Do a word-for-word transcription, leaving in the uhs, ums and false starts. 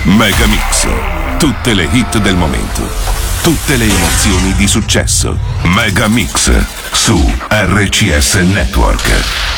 Megamix. Tutte le hit del momento. Tutte le emozioni di successo. Megamix su R C S Network.